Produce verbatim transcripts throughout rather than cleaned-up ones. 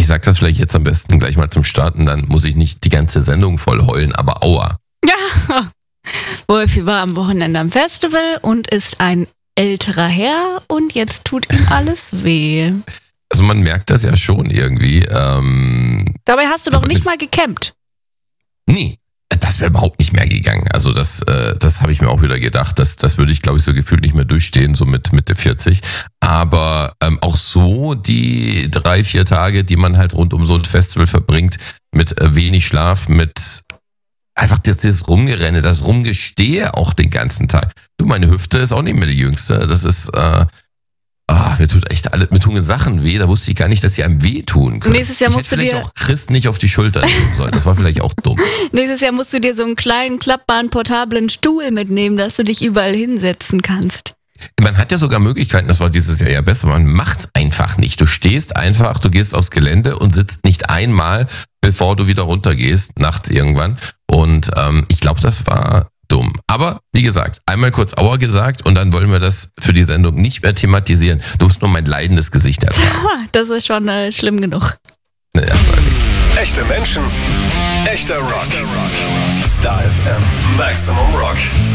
sag das vielleicht jetzt am besten gleich mal zum Starten, dann muss ich nicht die ganze Sendung voll heulen, aber aua. Ja, Wolfi war am Wochenende am Festival und ist ein älterer Herr und jetzt tut ihm alles weh. Also man merkt das ja schon irgendwie. Ähm, Dabei hast du doch nicht mal gecampt. Nee, das wäre überhaupt nicht mehr gegangen. Also das, äh, das habe ich mir auch wieder gedacht. Das, das würde ich, glaube ich, so gefühlt nicht mehr durchstehen, so mit Mitte vierzig. Aber ähm, auch so die drei, vier Tage, die man halt rund um so ein Festival verbringt, mit äh, wenig Schlaf, mit einfach das, das Rumgerenne, das Rumgestehe auch den ganzen Tag. Du, meine Hüfte ist auch nicht mehr die jüngste. Das ist... Äh, Ah, mir tut echt alle, mir tun Sachen weh, da wusste ich gar nicht, dass sie einem wehtun können. Nächstes Jahr ich musst hätte du vielleicht dir auch Chris nicht auf die Schulter nehmen sollen. Das war vielleicht auch dumm. Nächstes Jahr musst du dir so einen kleinen, klappbaren, portablen Stuhl mitnehmen, dass du dich überall hinsetzen kannst. Man hat ja sogar Möglichkeiten, das war dieses Jahr ja besser, man macht's einfach nicht. Du stehst einfach, du gehst aufs Gelände und sitzt nicht einmal, bevor du wieder runtergehst, nachts irgendwann. Und ähm, ich glaube, das war dumm. Aber wie gesagt, einmal kurz Aua gesagt und dann wollen wir das für die Sendung nicht mehr thematisieren. Du musst nur mein leidendes Gesicht ertragen. Das ist schon äh, schlimm genug. Naja, sag nichts. Echte Menschen, echter Rock. Star F M, Maximum Rock.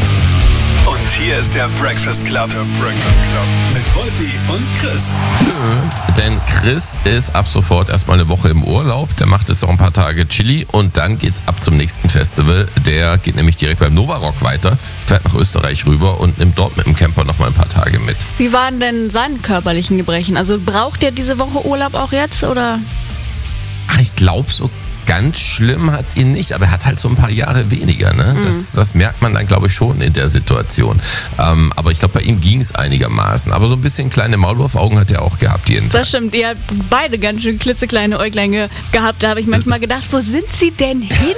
Und hier ist der Breakfast Club. Der Breakfast Club. Mit Wolfi und Chris. Nö, denn Chris ist ab sofort erstmal eine Woche im Urlaub. Der macht jetzt noch ein paar Tage Chili und dann geht's ab zum nächsten Festival. Der geht nämlich direkt beim Nova Rock weiter, fährt nach Österreich rüber und nimmt dort mit dem Camper noch mal ein paar Tage mit. Wie waren denn seine körperlichen Gebrechen? Also braucht er diese Woche Urlaub auch jetzt, oder? Ach, ich glaube so ganz schlimm hat's ihn nicht, aber er hat halt so ein paar Jahre weniger. Ne? Das, das merkt man dann, glaube ich, schon in der Situation. Ähm, aber ich glaube, bei ihm ging es einigermaßen. Aber so ein bisschen kleine Maulwurfaugen hat er auch gehabt jeden Tag. Das stimmt, ihr habt beide ganz schön klitzekleine Äuglein ge- gehabt. Da habe ich manchmal gedacht, wo sind sie denn hin?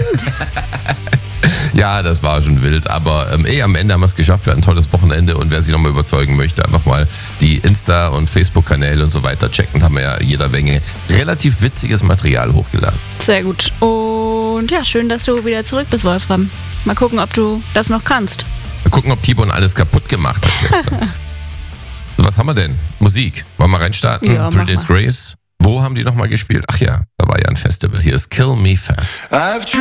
Ja, das war schon wild, aber ähm, ey, am Ende haben wir es geschafft. Wir hatten ein tolles Wochenende und wer sich nochmal überzeugen möchte, einfach mal die Insta- und Facebook-Kanäle und so weiter checken. Haben wir ja jeder Menge relativ witziges Material hochgeladen. Sehr gut. Und ja, schön, dass du wieder zurück bist, Wolfram. Mal gucken, ob du das noch kannst. Mal gucken, ob T-Bone alles kaputt gemacht hat gestern. So, was haben wir denn? Musik. Wollen wir reinstarten? Ja, Three mach Days mal. Grace. Wo haben die nochmal gespielt? Ach ja, da war ja ein Festival. Hier ist Kill Me Fast. I've